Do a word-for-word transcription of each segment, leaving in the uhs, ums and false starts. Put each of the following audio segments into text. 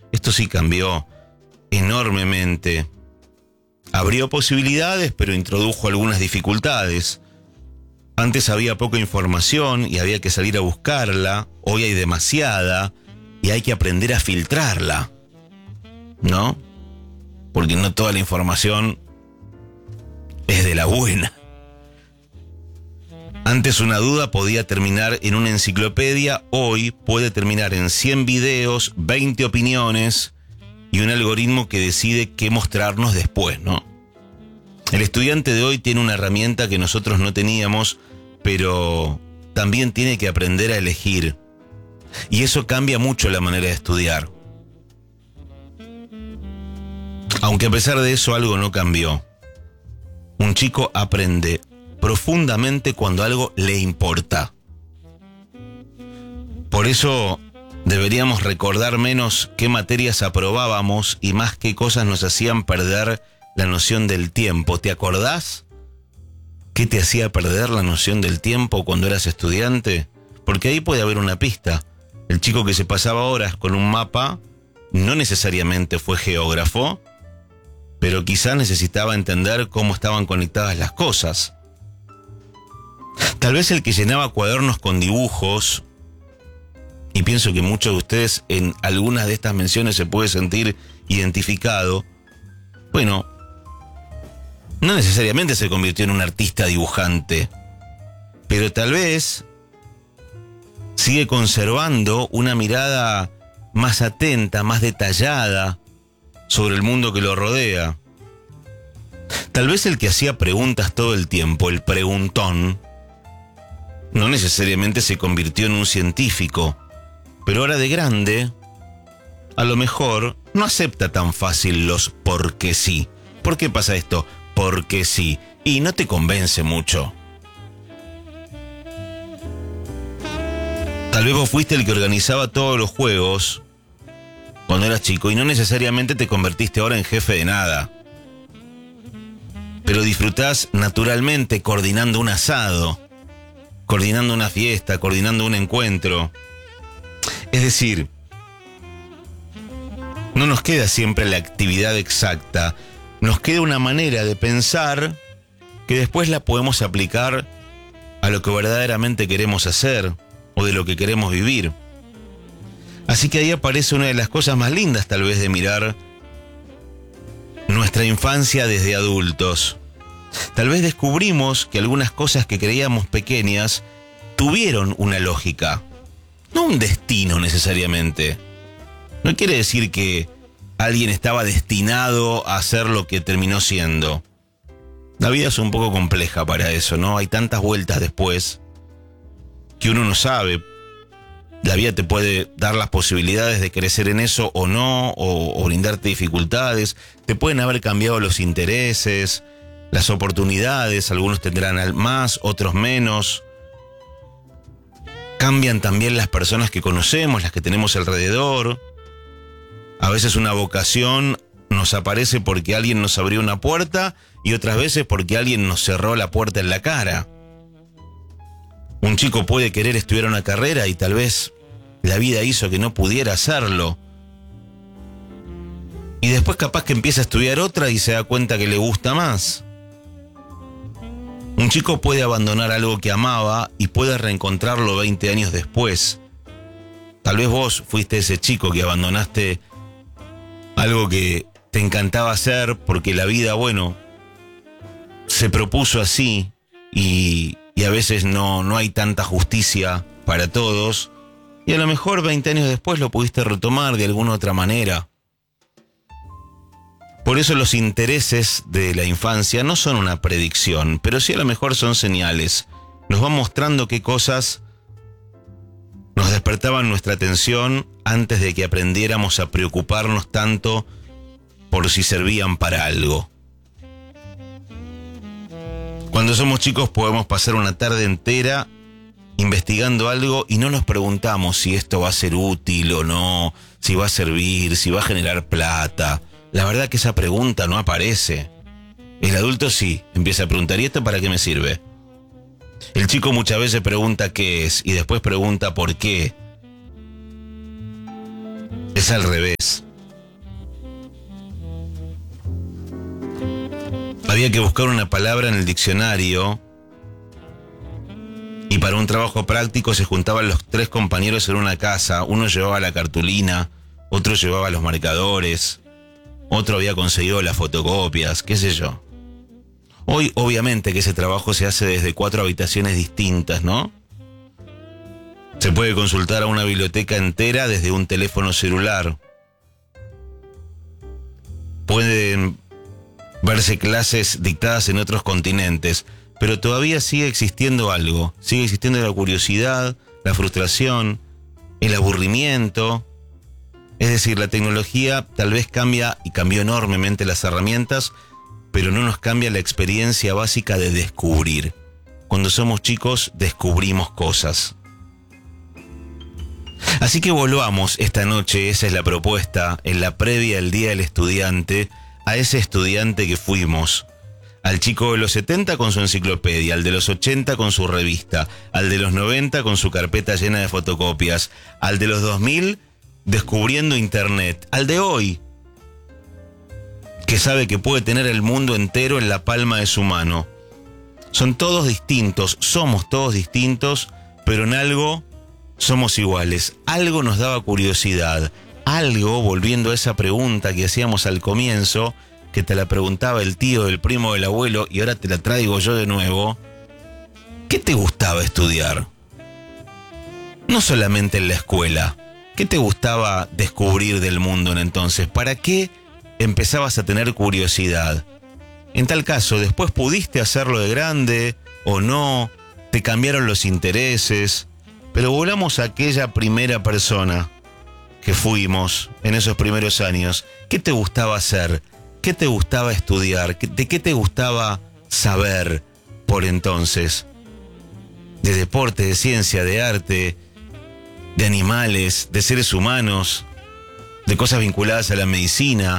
Esto sí cambió enormemente. Abrió posibilidades, pero introdujo algunas dificultades. Antes había poca información y había que salir a buscarla. Hoy hay demasiada y hay que aprender a filtrarla, ¿no? Porque no toda la información es de la buena. Antes una duda podía terminar en una enciclopedia, hoy puede terminar en cien videos, veinte opiniones y un algoritmo que decide qué mostrarnos después, ¿no? El estudiante de hoy tiene una herramienta que nosotros no teníamos, pero también tiene que aprender a elegir. Y eso cambia mucho la manera de estudiar. Aunque a pesar de eso algo no cambió. Un chico aprende profundamente cuando algo le importa. Por eso deberíamos recordar menos qué materias aprobábamos y más qué cosas nos hacían perder la noción del tiempo. ¿Te acordás? ¿Qué te hacía perder la noción del tiempo cuando eras estudiante? Porque ahí puede haber una pista. El chico que se pasaba horas con un mapa no necesariamente fue geógrafo, pero quizás necesitaba entender cómo estaban conectadas las cosas. Tal vez el que llenaba cuadernos con dibujos, y pienso que muchos de ustedes en algunas de estas menciones se puede sentir identificado, bueno, no necesariamente se convirtió en un artista dibujante, pero tal vez sigue conservando una mirada más atenta, más detallada sobre el mundo que lo rodea. Tal vez el que hacía preguntas todo el tiempo, el preguntón, no necesariamente se convirtió en un científico, pero ahora de grande, a lo mejor no acepta tan fácil los porque sí. ¿Por qué pasa esto? Porque sí. Y no te convence mucho. Tal vez vos fuiste el que organizaba todos los juegos cuando eras chico y no necesariamente te convertiste ahora en jefe de nada. Pero disfrutás naturalmente coordinando un asado, coordinando una fiesta, coordinando un encuentro. Es decir, no nos queda siempre la actividad exacta, nos queda una manera de pensar que después la podemos aplicar a lo que verdaderamente queremos hacer o de lo que queremos vivir. Así que ahí aparece una de las cosas más lindas tal vez de mirar nuestra infancia desde adultos. Tal vez descubrimos que algunas cosas que creíamos pequeñas tuvieron una lógica, no un destino necesariamente. No quiere decir que alguien estaba destinado a hacer lo que terminó siendo. La vida es un poco compleja para eso, ¿no? Hay tantas vueltas después que uno no sabe. La vida te puede dar las posibilidades de crecer en eso o no, o, o brindarte dificultades. Te pueden haber cambiado los intereses, las oportunidades, algunos tendrán más, otros menos. Cambian también las personas que conocemos, las que tenemos alrededor. A veces una vocación nos aparece porque alguien nos abrió una puerta y otras veces porque alguien nos cerró la puerta en la cara. Un chico puede querer estudiar una carrera y tal vez la vida hizo que no pudiera hacerlo. Y después capaz que empieza a estudiar otra y se da cuenta que le gusta más. Un chico puede abandonar algo que amaba y puede reencontrarlo veinte años después. Tal vez vos fuiste ese chico que abandonaste algo que te encantaba hacer porque la vida, bueno, se propuso así y, y a veces no, no hay tanta justicia para todos. Y a lo mejor veinte años después lo pudiste retomar de alguna otra manera. Por eso los intereses de la infancia no son una predicción, pero sí a lo mejor son señales. Nos van mostrando qué cosas nos despertaban nuestra atención antes de que aprendiéramos a preocuparnos tanto por si servían para algo. Cuando somos chicos podemos pasar una tarde entera investigando algo y no nos preguntamos si esto va a ser útil o no, si va a servir, si va a generar plata. La verdad que esa pregunta no aparece. El adulto sí, empieza a preguntar, ¿y esto para qué me sirve? El chico muchas veces pregunta qué es y después pregunta por qué. Es al revés. Había que buscar una palabra en el diccionario y para un trabajo práctico se juntaban los tres compañeros en una casa. Uno llevaba la cartulina, otro llevaba los marcadores, otro había conseguido las fotocopias, qué sé yo. Hoy obviamente que ese trabajo se hace desde cuatro habitaciones distintas, ¿no? Se puede consultar a una biblioteca entera desde un teléfono celular. Pueden verse clases dictadas en otros continentes, pero todavía sigue existiendo algo. Sigue existiendo la curiosidad, la frustración, el aburrimiento. Es decir, la tecnología tal vez cambia y cambió enormemente las herramientas, pero no nos cambia la experiencia básica de descubrir. Cuando somos chicos descubrimos cosas. Así que volvamos esta noche, esa es la propuesta, en la previa del Día del Estudiante, a ese estudiante que fuimos. Al chico de los setenta con su enciclopedia, al de los ochenta con su revista, al de los noventa con su carpeta llena de fotocopias, al de los dos mil descubriendo internet, al de hoy, que sabe que puede tener el mundo entero en la palma de su mano. Son todos distintos, somos todos distintos, pero en algo somos iguales. Algo nos daba curiosidad, algo, volviendo a esa pregunta que hacíamos al comienzo, que te la preguntaba el tío, el primo, el abuelo, y ahora te la traigo yo de nuevo. ¿Qué te gustaba estudiar? No solamente en la escuela. ¿Qué te gustaba descubrir del mundo en entonces? ¿Para qué empezabas a tener curiosidad? En tal caso, ¿después pudiste hacerlo de grande o no? ¿Te cambiaron los intereses? Pero volvamos a aquella primera persona que fuimos en esos primeros años. ¿Qué te gustaba hacer? ¿Qué te gustaba estudiar? ¿De qué te gustaba saber por entonces? De deporte, de ciencia, de arte, de animales, de seres humanos, de cosas vinculadas a la medicina,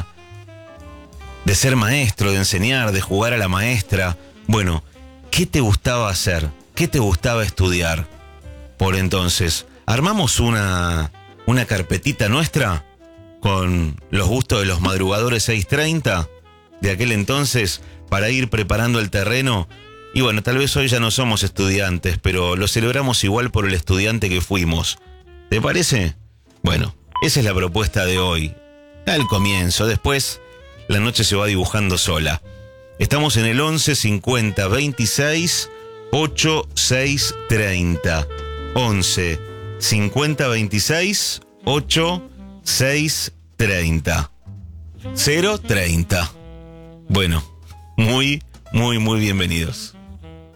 de ser maestro, de enseñar, de jugar a la maestra. Bueno, ¿qué te gustaba hacer? ¿Qué te gustaba estudiar? Por entonces, armamos una, una carpetita nuestra con los gustos de los madrugadores seis treinta de aquel entonces para ir preparando el terreno. Y bueno, tal vez hoy ya no somos estudiantes, pero lo celebramos igual por el estudiante que fuimos. ¿Te parece? Bueno, esa es la propuesta de hoy. Al comienzo, después la noche se va dibujando sola. Estamos en el once cincuenta veintiséis ochenta y seis treinta. once cincuenta veintiséis ochenta y seis treinta. cero treinta. Bueno, muy, muy, muy bienvenidos.